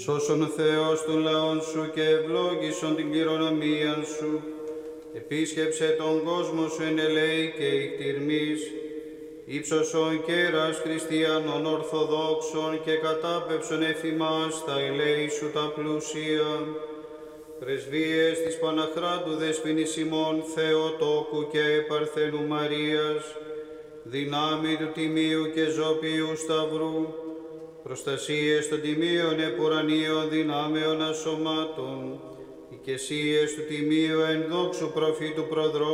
Σώσον ο Θεός των λαών σου και ευλόγησον την κληρονομία σου. Επίσκεψε τον κόσμο σου εν ελέη και ηκτηρμής. Ήψωσον κέρας χριστιανών ορθοδόξων και κατάπευσον εφημάς τα ελέη σου τα πλούσια. Πρεσβείες της Παναχράντου Δεσποινής ημών Θεοτόκου και Παρθένου Μαρίας, δυνάμει του Τιμίου και Ζωπίου Σταυρού, προστασίες των τιμίων επουρανίων δυνάμεων ασωμάτων, οικεσίες του Τιμίου εν δόξου προφήτου προδρόμου,